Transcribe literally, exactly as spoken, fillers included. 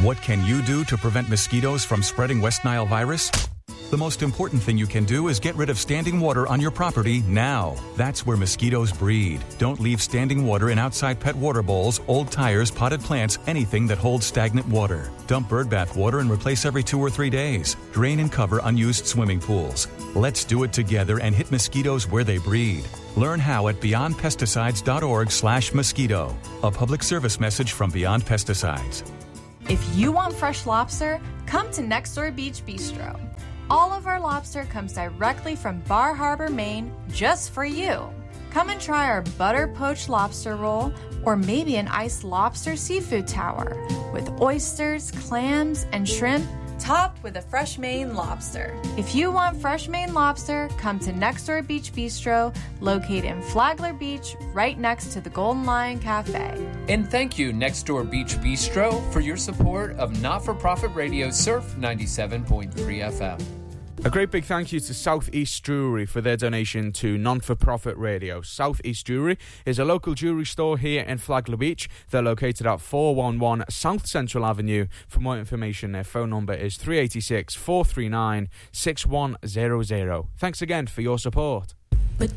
What can you do to prevent mosquitoes from spreading West Nile virus? The most important thing you can do is get rid of standing water on your property now. That's where mosquitoes breed. Don't leave standing water in outside pet water bowls, old tires, potted plants, anything that holds stagnant water. Dump bird bath water and replace every two or three days. Drain and cover unused swimming pools. Let's do it together and hit mosquitoes where they breed. Learn how at beyond pesticides dot org slash mosquito. A public service message from Beyond Pesticides. If you want fresh lobster, come to Next Door Beach Bistro. All of our lobster comes directly from Bar Harbor, Maine, just for you. Come and try our butter poached lobster roll or maybe an iced lobster seafood tower with oysters, clams, and shrimp topped with a fresh Maine lobster. If you want fresh Maine lobster, come to Next Door Beach Bistro, located in Flagler Beach, right next to the Golden Lion Cafe. And thank you, Next Door Beach Bistro, for your support of not-for-profit radio Surf ninety-seven point three F M. A great big thank you to Southeast Jewellery for their donation to non-for-profit radio. Southeast Jewellery is a local jewellery store here in Flagler Beach. They're located at four one one South Central Avenue. For more information, their phone number is three eight six, four three nine, six one zero zero. Thanks again for your support.